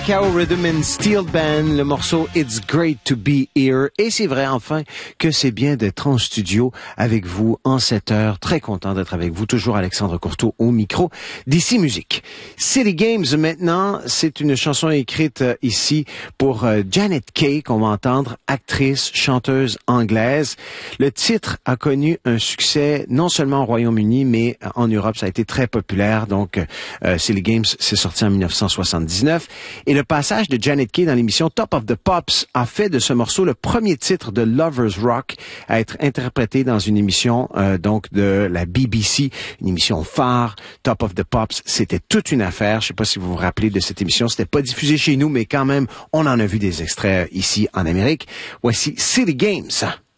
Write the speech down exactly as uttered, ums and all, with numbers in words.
Macao Rhythm and Steel Band, le morceau It's Great to Be Here. Et c'est vrai enfin que c'est bien d'être en studio avec vous en cette heure. Très content d'être avec vous. Toujours Alexandre Courteau au micro d'Ici Musique. City Games maintenant, c'est une chanson écrite ici pour Janet Kay qu'on va entendre, actrice, chanteuse anglaise. Le titre a connu un succès non seulement au Royaume-Uni mais en Europe, ça a été très populaire. Donc euh, City Games c'est sorti en dix-neuf cent soixante-dix-neuf. Et le passage de Janet Kay dans l'émission Top of the Pops a fait de ce morceau le premier titre de Lovers Rock à être interprété dans une émission euh, donc de la B B C, une émission phare. Top of the Pops, c'était toute une affaire. Je sais pas si vous vous rappelez de cette émission. C'était pas diffusé chez nous, mais quand même, on en a vu des extraits ici en Amérique. Voici City Games.